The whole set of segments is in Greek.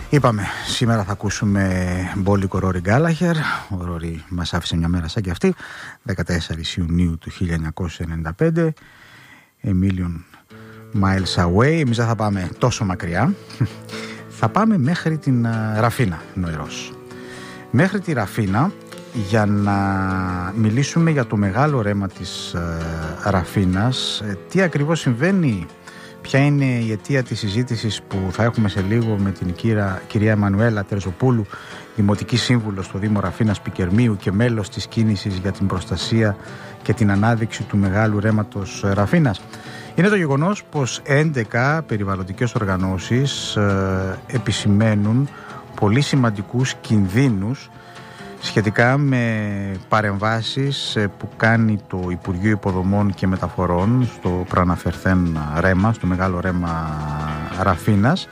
Είπαμε, σήμερα θα ακούσουμε μπόλικο Ρόρι Γκάλαχερ. Ο Ρόρι μας άφησε μια μέρα σαν και αυτή, 14 Ιουνίου του 1995, A Million Miles Away. Εμείς δεν θα πάμε τόσο μακριά, θα πάμε μέχρι την Ραφίνα Νοερός. Μέχρι τη Ραφίνα, για να μιλήσουμε για το μεγάλο ρέμα της Ραφίνας, τι ακριβώς συμβαίνει, ποια είναι η αιτία της συζήτησης που θα έχουμε σε λίγο με την κυρία Εμμανουέλα Τερζοπούλου, Δημοτική Σύμβουλο στο Δήμο Ραφίνας Πικερμείου και μέλος της κίνησης για την προστασία και την ανάδειξη του μεγάλου ρέματος Ραφίνας. Είναι το γεγονός πως 11 περιβαλλοντικές οργανώσεις επισημαίνουν πολύ σημαντικούς κινδύνους σχετικά με παρεμβάσεις που κάνει το Υπουργείο Υποδομών και Μεταφορών στο προαναφερθέν ρέμα, στο μεγάλο ρέμα Ραφίνας.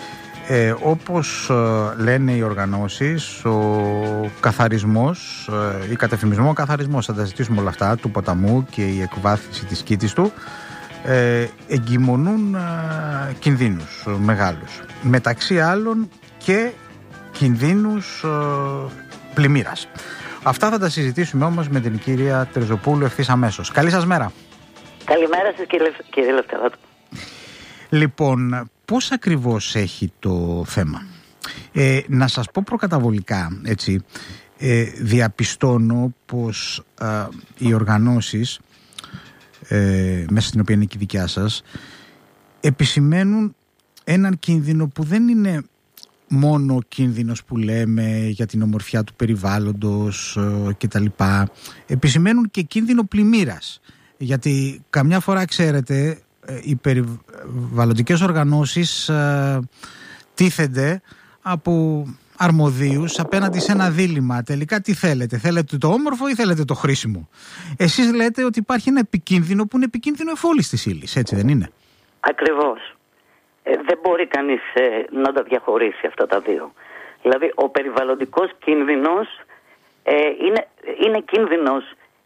Όπως λένε οι οργανώσεις, ο καθαρισμός ή κατεφημισμό καθαρισμός, θα τα ζητήσουμε όλα αυτά, του ποταμού και η εκβάθυνση της κήτης του εγκυμονούν κινδύνους μεγάλους, μεταξύ άλλων και κινδύνους πλημμύρας. Αυτά θα τα συζητήσουμε όμως με την κυρία Τερζοπούλου ευθύς αμέσως. Καλή σας μέρα. Καλημέρα σας κύριε Λευτεράτου. Λοιπόν, πώς ακριβώς έχει το θέμα? Να σας πω προκαταβολικά, έτσι, διαπιστώνω πως οι οργανώσεις, μέσα στην οποία είναι και η δικιά σας, επισημαίνουν έναν κίνδυνο που δεν είναι μόνο ο κίνδυνος που λέμε για την ομορφιά του περιβάλλοντος και τα λοιπά. Επισημαίνουν και κίνδυνο πλημμύρας, γιατί καμιά φορά, ξέρετε, οι περιβαλλοντικές οργανώσεις τίθενται από αρμοδίους απέναντι σε ένα δίλημμα. Τελικά τι θέλετε? Θέλετε το όμορφο ή θέλετε το χρήσιμο? Εσείς λέτε ότι υπάρχει ένα επικίνδυνο που είναι επικίνδυνο εφόλης της ύλης, έτσι δεν είναι? Ακριβώς. Δεν μπορεί κανείς να τα διαχωρίσει αυτά τα δύο. Δηλαδή ο περιβαλλοντικός κίνδυνος είναι κίνδυνος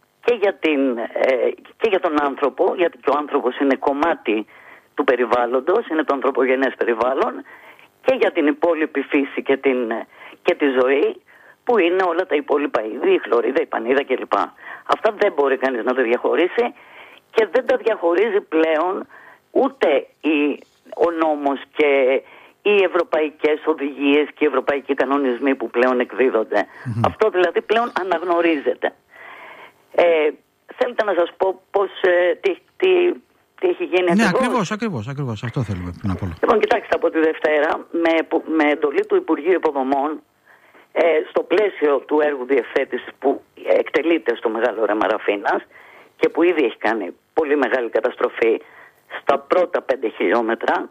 και για τον άνθρωπο, γιατί και ο άνθρωπος είναι κομμάτι του περιβάλλοντος, είναι το ανθρωπογενές περιβάλλον, και για την υπόλοιπη φύση και τη ζωή, που είναι όλα τα υπόλοιπα είδη, η χλωρίδα, η πανίδα κλπ. Αυτά δεν μπορεί κανείς να τα διαχωρίσει, και δεν τα διαχωρίζει πλέον ούτε ο νόμος και οι ευρωπαϊκές οδηγίες και οι ευρωπαϊκοί κανονισμοί που πλέον εκδίδονται. Αυτό δηλαδή πλέον αναγνωρίζεται. Θέλετε να σας πω πώς, τι έχει γίνει? Ναι, ακριβώς. Αυτό θέλουμε να πω. Λοιπόν, κοιτάξτε, από τη Δευτέρα, με εντολή του Υπουργείου Υποδομών, στο πλαίσιο του έργου διευθέτησης που εκτελείται στο Μεγάλο Ρέμα Ραφίνας και που ήδη έχει κάνει πολύ μεγάλη καταστροφή στα πρώτα 5 χιλιόμετρα,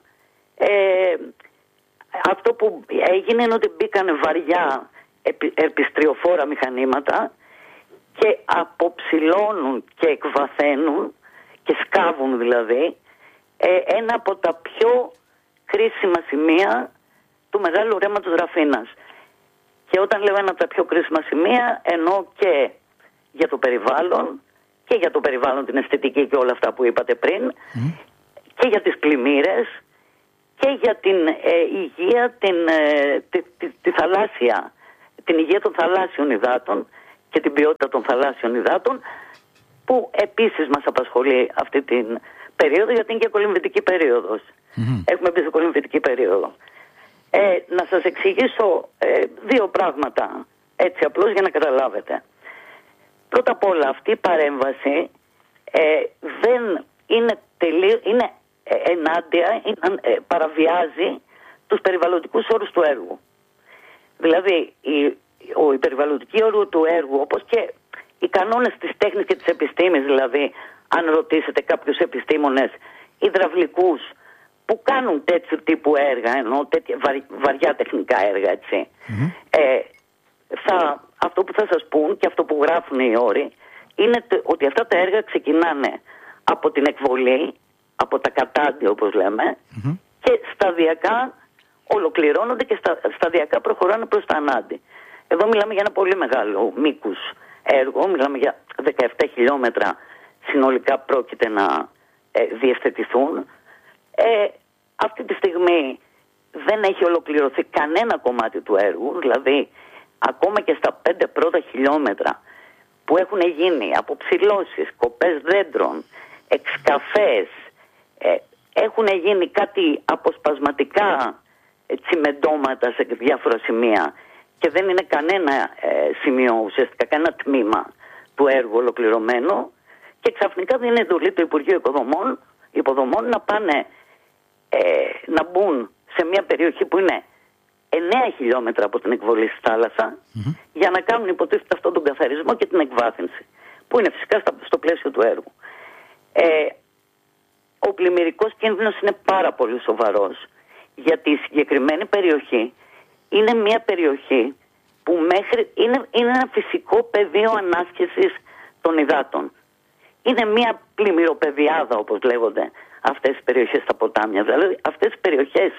αυτό που έγινε είναι ότι μπήκαν βαριά ερπιστριοφόρα μηχανήματα και αποψηλώνουν και εκβαθαίνουν και σκάβουν δηλαδή ένα από τα πιο κρίσιμα σημεία του Μεγάλου Ρέματος Ραφίνας. Και όταν λέω ένα από τα πιο κρίσιμα σημεία, εννοώ και για το περιβάλλον, και για το περιβάλλον, την αισθητική και όλα αυτά που είπατε πριν, και για τις πλημμύρες, και για την υγεία, τη θαλάσσια, την υγεία των θαλάσσιων υδάτων και την ποιότητα των θαλάσσιων υδάτων, που επίσης μας απασχολεί αυτή την περίοδο, γιατί είναι και κολυμβητική περίοδος. Έχουμε μπει σε κολυμβητική περίοδο. Να σας εξηγήσω δύο πράγματα, έτσι απλώς για να καταλάβετε. Πρώτα απ' όλα, αυτή η παρέμβαση δεν είναι είναι ενάντια, παραβιάζει τους περιβαλλοντικούς όρους του έργου. Δηλαδή, οι περιβαλλοντικοί όροι του έργου, όπως και οι κανόνες της τέχνης και της επιστήμης, δηλαδή, αν ρωτήσετε κάποιους επιστήμονες υδραυλικούς που κάνουν τέτοιου τύπου έργα, ενώ τέτοια βαριά τεχνικά έργα, έτσι, αυτό που θα σας πούν και αυτό που γράφουν οι όροι είναι ότι αυτά τα έργα ξεκινάνε από την εκβολή, από τα κατάντια όπως λέμε, και σταδιακά ολοκληρώνονται και σταδιακά προχωράνε προς τα ανάντι. Εδώ μιλάμε για ένα πολύ μεγάλο μήκους έργο, μιλάμε για 17 χιλιόμετρα συνολικά πρόκειται να διευθετηθούν. Αυτή τη στιγμή δεν έχει ολοκληρωθεί κανένα κομμάτι του έργου, δηλαδή ακόμα και στα 5 πρώτα χιλιόμετρα που έχουν γίνει αποψηλώσεις, κοπές δέντρων, εξκαφές, έχουν γίνει κάτι αποσπασματικά τσιμεντώματα σε διάφορα σημεία και δεν είναι κανένα σημείο, ουσιαστικά κανένα τμήμα του έργου ολοκληρωμένο, και ξαφνικά δίνει εντολή το Υπουργείο Υποδομών να πάνε να μπουν σε μια περιοχή που είναι 9 χιλιόμετρα από την εκβολή στη θάλασσα, για να κάνουν υποτίθεται αυτόν τον καθαρισμό και την εκβάθυνση, που είναι φυσικά στο πλαίσιο του έργου. Ο πλημμυρικός κίνδυνος είναι πάρα πολύ σοβαρός, γιατί η συγκεκριμένη περιοχή είναι μια περιοχή που είναι ένα φυσικό πεδίο ανάσχεσης των υδάτων. Είναι μια πλημμυροπεδιάδα, όπως λέγονται αυτές οι περιοχές στα ποτάμια. Δηλαδή αυτές οι περιοχές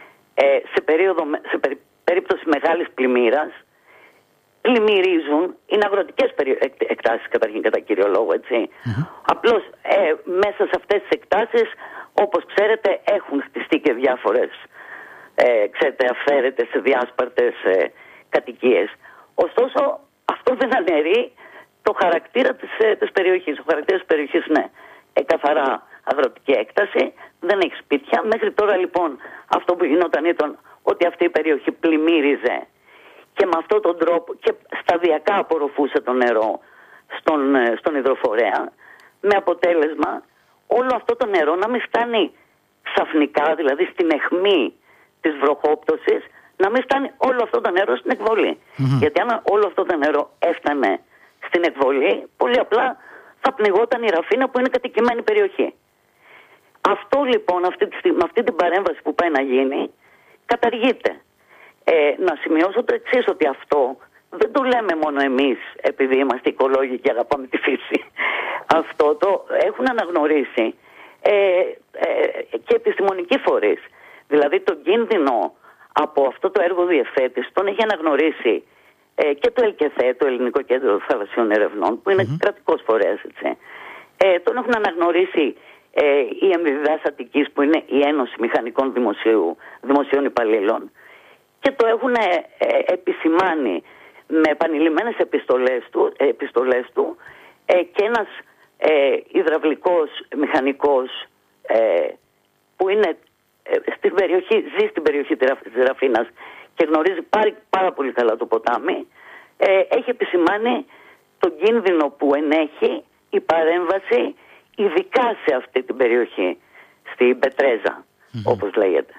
σε περίπτωση μεγάλης πλημμύρας πλημμυρίζουν, είναι αγροτικές εκτάσεις καταρχήν κατά κύριο λόγο, έτσι. Απλώς μέσα σε αυτές τις εκτάσεις, όπως ξέρετε, έχουν χτιστεί και διάφορες αφαίρετες σε διάσπαρτες κατοικίες. Ωστόσο αυτό δεν αναιρεί το χαρακτήρα της περιοχής. Ο χαρακτήρας της περιοχής είναι καθαρά αγροτική έκταση, δεν έχει σπίτια. Μέχρι τώρα λοιπόν αυτό που γινόταν ήταν ότι αυτή η περιοχή πλημμύριζε και με αυτόν τον τρόπο και σταδιακά απορροφούσε το νερό στον υδροφορέα, με αποτέλεσμα όλο αυτό το νερό να μην φτάνει ξαφνικά, δηλαδή στην αιχμή της βροχόπτωσης, να μην φτάνει όλο αυτό το νερό στην εκβολή. Γιατί αν όλο αυτό το νερό έφτανε στην εκβολή, πολύ απλά θα πνιγόταν η Ραφίνα, που είναι κατοικημένη περιοχή. Αυτό λοιπόν, με αυτή την παρέμβαση που πάει να γίνει, καταργείται. Να σημειώσω το εξής, ότι αυτό δεν το λέμε μόνο εμείς επειδή είμαστε οικολόγοι και αγαπάμε τη φύση. Αυτό το έχουν αναγνωρίσει και επιστημονικοί φορείς. Δηλαδή τον κίνδυνο από αυτό το έργο διευθέτηση τον έχει αναγνωρίσει και το ΕΛΚΕΘΕ, το Ελληνικό Κέντρο Θαλασσίων Ερευνών, που είναι κρατικός φορέας, έτσι. Τον έχουν αναγνωρίσει η Εμβιβάς Αττικής, που είναι η Ένωση Μηχανικών Δημοσίων Υπαλλήλων, και το έχουν επισημάνει με επανειλημμένες επιστολές του και ένας υδραυλικός μηχανικός που είναι ζει στην περιοχή της Ραφίνας και γνωρίζει πάρα πολύ καλά το ποτάμι, έχει επισημάνει τον κίνδυνο που ενέχει η παρέμβαση, ειδικά σε αυτή την περιοχή, στην Πετρέζα, όπως λέγεται.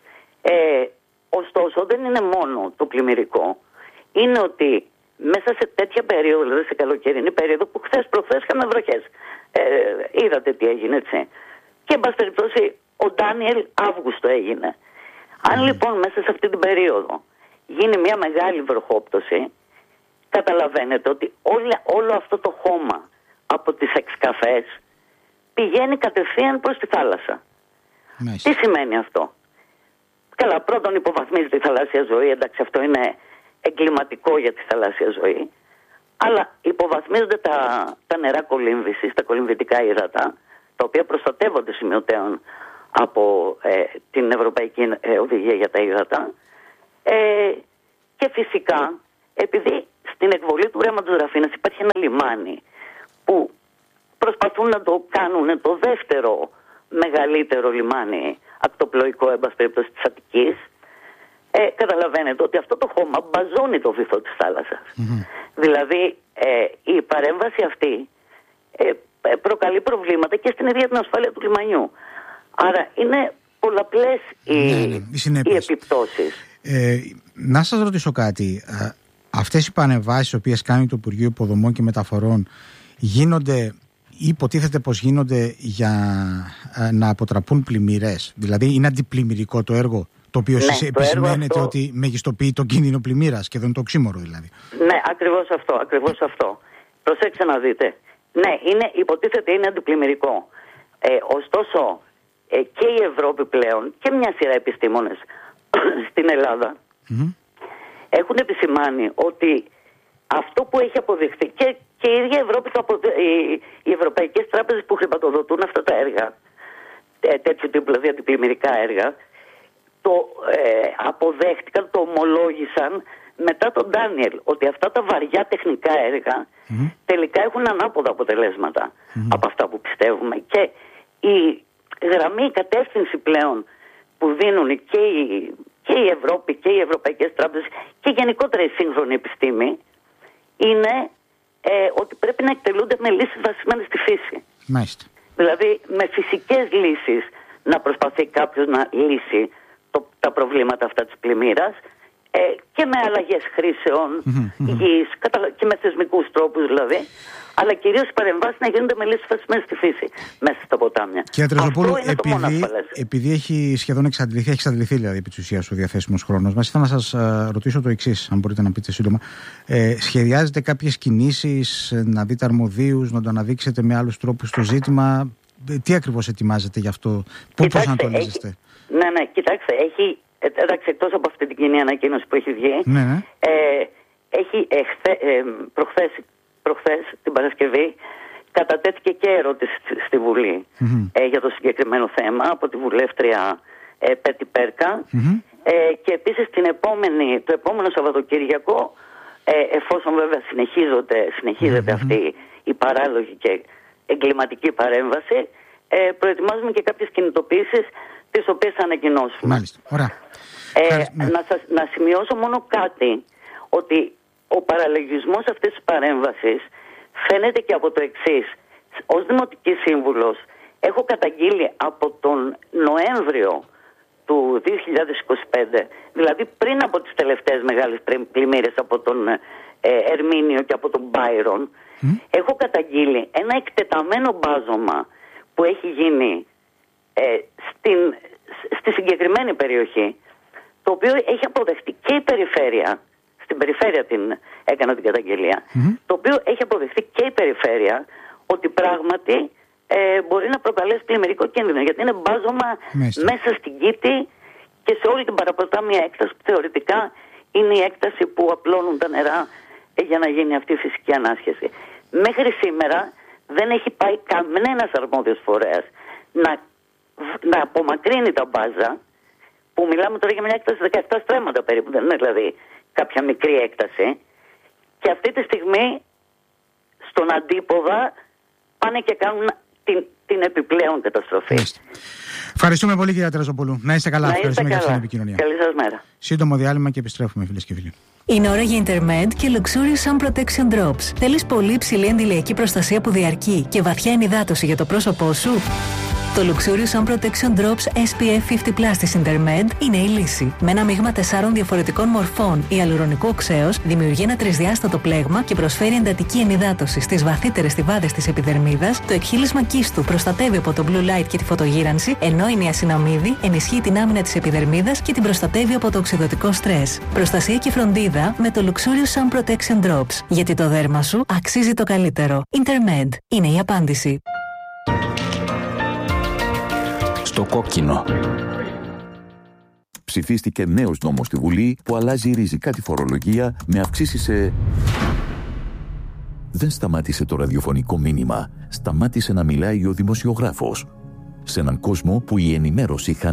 Ωστόσο δεν είναι μόνο το πλημμυρικό, είναι ότι μέσα σε τέτοια περίοδο, δηλαδή σε καλοκαιρινή περίοδο, που προχθές είχαμε βροχές, είδατε τι έγινε, έτσι. Και εν πάση περιπτώσει ο Ντάνιελ Αύγουστο έγινε. Αν λοιπόν μέσα σε αυτή την περίοδο γίνει μια μεγάλη βροχόπτωση, καταλαβαίνετε ότι όλο αυτό το χώμα από τις εξκαφές πηγαίνει κατευθείαν προς τη θάλασσα. Τι σημαίνει αυτό? Καλά, πρώτον υποβαθμίζει τη θαλάσσια ζωή, εντάξει, αυτό είναι εγκληματικό για τη θαλάσσια ζωή, αλλά υποβαθμίζονται τα νερά κολύμβησης, τα κολυμβητικά ύδατα, τα οποία προστατεύονται σημειωτέων από την Ευρωπαϊκή Οδηγία για τα Ύδατα, και φυσικά επειδή στην εκβολή του ρέματος Ραφίνας υπάρχει ένα λιμάνι που προσπαθούν να το κάνουν το δεύτερο μεγαλύτερο λιμάνι ακτοπλοϊκό, εν πάση περιπτώσει, της Αττικής, καταλαβαίνετε ότι αυτό το χώμα μπαζώνει το βυθό της θάλασσας. Δηλαδή η παρέμβαση αυτή προκαλεί προβλήματα και στην ίδια την ασφάλεια του λιμανιού. Άρα είναι πολλαπλές οι επιπτώσεις. Να σας ρωτήσω κάτι. Αυτές οι πανεμβάσεις οι οποίες κάνει το Υπουργείο Υποδομών και Μεταφορών γίνονται ή υποτίθεται πως γίνονται για να αποτραπούν πλημμύρες? Δηλαδή είναι αντιπλημμυρικό το έργο, το οποίο επισημαίνεται ότι μεγιστοποιεί τον κίνδυνο πλημμύρας και δεν είναι το οξύμορο δηλαδή? Ναι, ακριβώς αυτό. Προσέξτε να δείτε. Ναι, υποτίθεται είναι αντιπλημμυρικό. Ωστόσο και η Ευρώπη πλέον και μια σειρά επιστήμονες στην Ελλάδα έχουν επισημάνει ότι αυτό που έχει αποδειχθεί και η ίδια Ευρώπη, οι ευρωπαϊκές τράπεζες που χρηματοδοτούν αυτά τα έργα, τέτοιου τύπου δηλαδή αντιπλημμυρικά έργα, το αποδέχτηκαν, το ομολόγησαν μετά τον Ντάνιελ, ότι αυτά τα βαριά τεχνικά έργα τελικά έχουν ανάποδα αποτελέσματα από αυτά που πιστεύουμε. Και η γραμμή, η κατεύθυνση πλέον που δίνουν και η Ευρώπη και οι ευρωπαϊκές τράπεζες και γενικότερα η σύγχρονη επιστήμη είναι ότι πρέπει να εκτελούνται με λύσεις βασισμένες στη φύση. Μάλιστα. Δηλαδή με φυσικές λύσεις να προσπαθεί κάποιος να λύσει τα προβλήματα αυτά της πλημμύρας, και με αλλαγές χρήσεων γης και με θεσμικούς τρόπους δηλαδή, αλλά κυρίως οι παρεμβάσεις να γίνονται με λύσεις βασισμένες στη φύση μέσα στα ποτάμια. Κύριε Τρεζοπούλου, επειδή έχει σχεδόν εξαντληθεί δηλαδή επί της ουσίας ο διαθέσιμος χρόνος μας, ήθελα να σας ρωτήσω το εξής, αν μπορείτε να πείτε σύντομα. Σχεδιάζετε κάποιες κινήσεις, να δείτε αρμοδίους, να το αναδείξετε με άλλους τρόπους το ζήτημα? Τι ακριβώς ετοιμάζετε γι' αυτό, πώς ανατολίζεστε? Ναι, κοιτάξτε, έχει. Εντάξει, εκτός από αυτή την κοινή ανακοίνωση που έχει βγει, έχει προχθές την Παρασκευή κατατέθηκε και ερώτηση στη Βουλή για το συγκεκριμένο θέμα από τη βουλεύτρια Πέτη Πέρκα, και επίσης το επόμενο Σαββατοκύριακο, εφόσον βέβαια συνεχίζεται αυτή η παράλογη και εγκληματική παρέμβαση, προετοιμάζουμε και κάποιες κινητοποίησεις τις οποίες θα ανακοινώσουμε. Μάλιστα. Ωραία. Να σημειώσω μόνο κάτι, ότι ο παραλογισμός αυτής της παρέμβασης φαίνεται και από το εξής. Ως Δημοτική Σύμβουλος έχω καταγγείλει από τον Νοέμβριο του 2025, δηλαδή πριν από τις τελευταίες μεγάλες πλημμύρες από τον Ερμήνιο και από τον Μπάιρον, έχω καταγγείλει ένα εκτεταμένο μπάζωμα που έχει γίνει στη συγκεκριμένη περιοχή, το οποίο έχει αποδεχτεί και η περιφέρεια, στην περιφέρεια έκανα την καταγγελία, το οποίο έχει αποδεχτεί και η περιφέρεια ότι πράγματι μπορεί να προκαλέσει πλημμυρικό κίνδυνο, γιατί είναι μπάζωμα μέσα στην Κήτη και σε όλη την παραποτάμια έκταση που θεωρητικά είναι η έκταση που απλώνουν τα νερά για να γίνει αυτή η φυσική ανάσχεση. Μέχρι σήμερα δεν έχει πάει κανένας αρμόδιος φορέας να απομακρύνει τα μπάζα, που μιλάμε τώρα για μια έκταση 17 στρέμματα περίπου, δεν είναι δηλαδή κάποια μικρή έκταση, και αυτή τη στιγμή στον αντίποδα πάνε και κάνουν την επιπλέον καταστροφή. Ευχαριστούμε πολύ, κυρία Τρεζοπούλου. Να είστε καλά. Ευχαριστούμε για την επικοινωνία. Καλή σας μέρα. Σύντομο διάλειμμα και επιστρέφουμε, φίλες και φίλοι. Είναι ώρα για Intermed και Luxurious Sun Protection Drops. Θέλεις πολύ υψηλή αντιλιακή προστασία που διαρκεί και βαθιά ενυδάτωση για το πρόσωπό σου? Το Luxurious Sun Protection Drops SPF 50+ της Intermed είναι η λύση. Με ένα μείγμα 4 διαφορετικών μορφών ιαλουρονικού οξέως δημιουργεί ένα τρισδιάστατο πλέγμα και προσφέρει εντατική ενυδάτωση στις βαθύτερες στιβάδες της επιδερμίδας. Το εκχύλισμα κύστου προστατεύει από το blue light και τη φωτογύρανση, ενώ η νιασιναμίδη ενισχύει την άμυνα της επιδερμίδας και την προστατεύει από το οξυδωτικό στρες. Προστασία και φροντίδα με το Luxurious Sun Protection Drops. Γιατί το δέρμα σου αξίζει το καλύτερο. Intermed είναι η απάντηση. Το κόκκινο. Ψηφίστηκε νέος νόμος στη Βουλή που αλλάζει ριζικά τη φορολογία με αυξήσεις σε... Δεν σταμάτησε το ραδιοφωνικό μήνυμα. Σταμάτησε να μιλάει ο δημοσιογράφος. Σε έναν κόσμο που η ενημέρωση